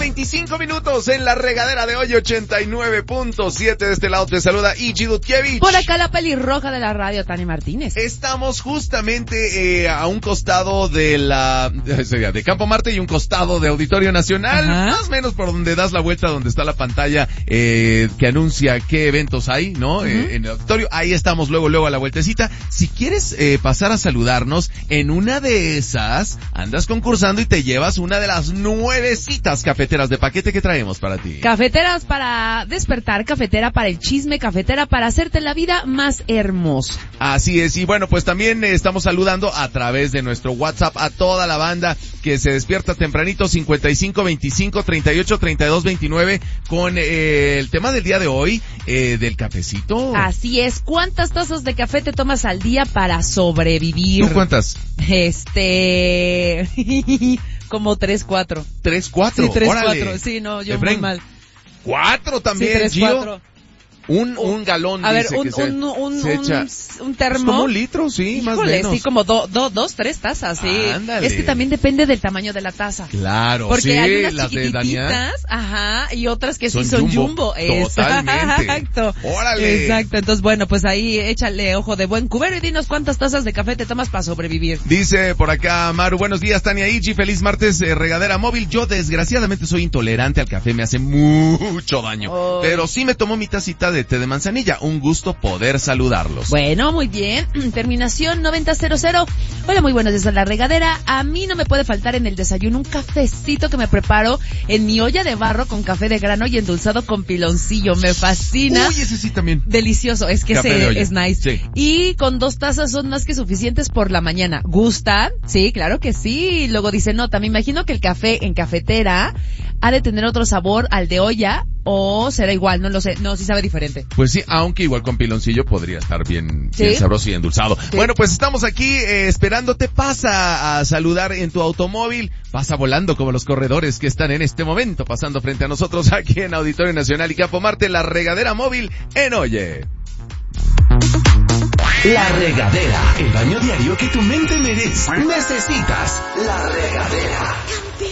25 minutos en la regadera de hoy, 89.7. De este lado te saluda Ichi Dutkiewicz. Por acá la pelirroja de la radio, Tania Martínez. Estamos justamente a un costado de Campo Marte y un costado de Auditorio Nacional. Ajá. Más o menos por donde das la vuelta, donde está la pantalla que anuncia qué eventos hay, ¿no? Uh-huh. En el auditorio. Ahí estamos luego a la vueltecita. Si quieres pasar a saludarnos, en una de esas andas concursando y te llevas una de las 9 citas cafeteras de paquete que traemos para ti. Cafeteras para despertar, cafetera para el chisme, cafetera para hacerte la vida más hermosa. Así es, y bueno, pues también estamos saludando a través de nuestro WhatsApp a toda la banda que se despierta tempranito, 55 25 38 32 29, con el tema del día de hoy, del cafecito. Así es, ¿cuántas tazas de café te tomas al día para sobrevivir? ¿Tú cuántas? Como 3, 4. 3, 4. Sí, 3, órale. 4. Sí, no, yo Efraín, muy mal. 4 también, Sí, 3, Gio. 4. Un galón, a ver, dice que se echa. un termo. Es como un litro, sí, Híjole, más o menos. sí, como 2, 3 tazas, sí. Ándale. Es que también depende del tamaño de la taza. Claro, porque sí, hay unas las de Daniel chiquititas, ajá, y otras que son sí son jumbo. Totalmente. Exacto. Órale. Exacto, entonces bueno, pues ahí échale ojo de buen cubero y dinos cuántas tazas de café te tomas para sobrevivir. Dice por acá Maru, buenos días Tania Ichi, feliz martes, regadera móvil. Yo desgraciadamente soy intolerante al café, me hace mucho daño. Oh. Pero sí me tomo mi tacita de té de manzanilla. Un gusto poder saludarlos. Bueno, muy bien. Terminación 9000. Hola, muy buenos días a la regadera. A mí no me puede faltar en el desayuno un cafecito que me preparo en mi olla de barro con café de grano y endulzado con piloncillo. Me fascina. Uy, ese sí también. Delicioso, es que ese es nice. Sí. Y con 2 tazas son más que suficientes por la mañana. ¿Gustan? Sí, claro que sí. Luego dice, nota, me imagino que el café en cafetera ha de tener otro sabor al de olla, o será igual, no lo sé. No, sí sabe diferente. Pues sí, aunque igual con piloncillo podría estar bien sabroso y endulzado. Sí. Bueno, pues estamos aquí esperándote. Pasa a saludar en tu automóvil. Pasa volando como los corredores que están en este momento pasando frente a nosotros aquí en Auditorio Nacional y Campo Marte, la regadera móvil en Oye. La regadera, el baño diario que tu mente merece. Necesitas la regadera.